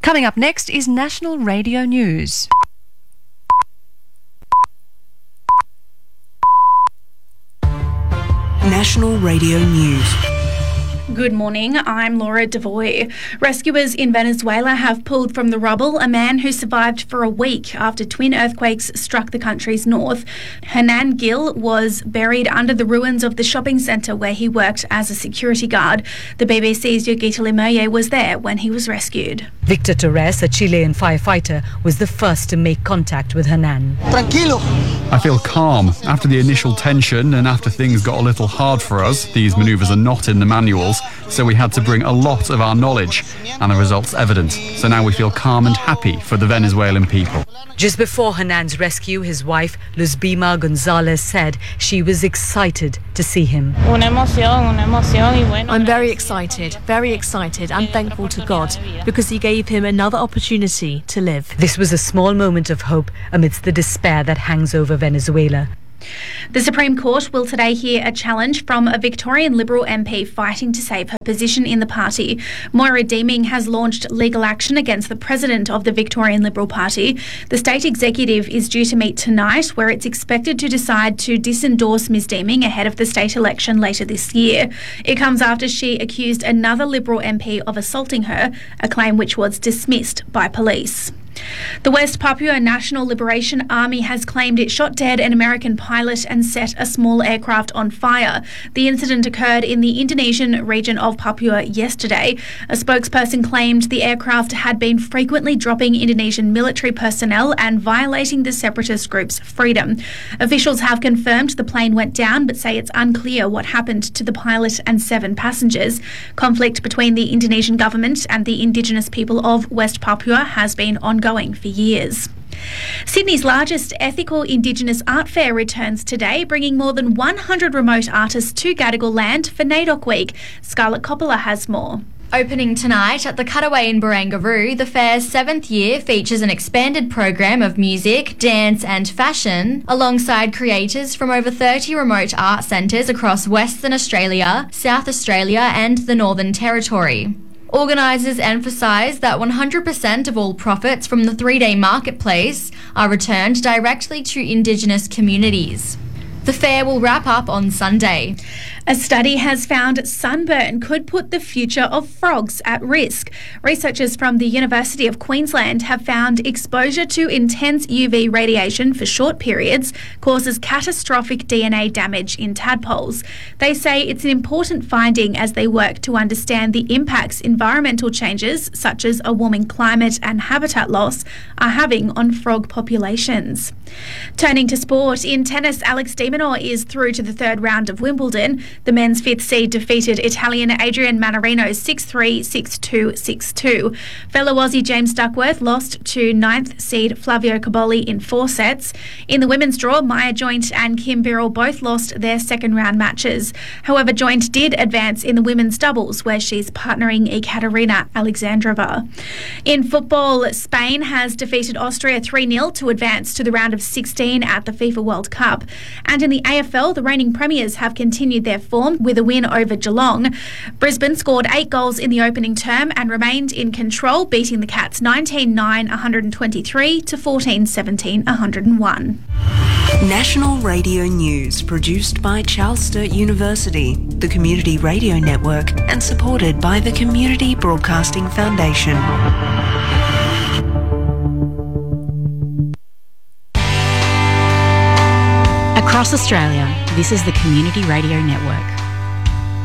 Coming up next is National Radio News. National Radio News. Good morning, I'm Laura Devoy. Rescuers in Venezuela have pulled from the rubble a man who survived for a week after twin earthquakes struck the country's north. Hernan Gil was buried under the ruins of the shopping centre where he worked as a security guard. The BBC's Yogita Lemerye was there when he was rescued. Victor Torres, a Chilean firefighter, was the first to make contact with Hernan. Tranquilo. I feel calm. After the initial tension and after things got a little hard for us, these manoeuvres are not in the manuals, so we had to bring a lot of our knowledge, and the result's evident. So now we feel calm and happy for the Venezuelan people. Just before Hernan's rescue, his wife, Luzbima Gonzalez, said she was excited to see him. I'm very excited and thankful to God because he gave him another opportunity to live. This was a small moment of hope amidst the despair that hangs over Venezuela. The Supreme Court will today hear a challenge from a Victorian Liberal MP fighting to save her position in the party. Moira Deeming has launched legal action against the president of the Victorian Liberal Party. The state executive is due to meet tonight, where it's expected to decide to disendorse Ms Deeming ahead of the state election later this year. It comes after she accused another Liberal MP of assaulting her, a claim which was dismissed by police. The West Papua National Liberation Army has claimed it shot dead an American pilot and set a small aircraft on fire. The incident occurred in the Indonesian region of Papua yesterday. A spokesperson claimed the aircraft had been frequently dropping Indonesian military personnel and violating the separatist group's freedom. Officials have confirmed the plane went down but say it's unclear what happened to the pilot and 7 passengers. Conflict between the Indonesian government and the indigenous people of West Papua has been ongoing for years. Sydney's largest ethical Indigenous art fair returns today, bringing more than 100 remote artists to Gadigal land for NAIDOC Week. Scarlett Coppola has more. Opening tonight at the Cutaway in Barangaroo, the fair's 7th year features an expanded program of music, dance and fashion, alongside creators from over 30 remote art centres across Western Australia, South Australia and the Northern Territory. Organisers emphasise that 100% of all profits from the 3-day marketplace are returned directly to Indigenous communities. The fair will wrap up on Sunday. A study has found sunburn could put the future of frogs at risk. Researchers from the University of Queensland have found exposure to intense UV radiation for short periods causes catastrophic DNA damage in tadpoles. They say it's an important finding as they work to understand the impacts environmental changes, such as a warming climate and habitat loss, are having on frog populations. Turning to sport, in tennis, Alex de Minaur is through to the 3rd round of Wimbledon. The men's 5th seed defeated Italian Adrian Mannarino 6-3, 6-2, 6-2. Fellow Aussie James Duckworth lost to 9th seed Flavio Cobolli in 4 sets. In the women's draw, Maya Joint and Kim Birrell both lost their 2nd round matches. However, Joint did advance in the women's doubles, where she's partnering Ekaterina Alexandrova. In football, Spain has defeated Austria 3-0 to advance to the round of 16 at the FIFA World Cup. And in the AFL, the reigning premiers have continued their form with a win over Geelong. Brisbane scored 8 goals in the opening term and remained in control, beating the Cats 19-9, 123 to 14-17, 101. National Radio News, produced by Charles Sturt University, the Community Radio Network, and supported by the Community Broadcasting Foundation. Across Australia, this is the Community Radio Network.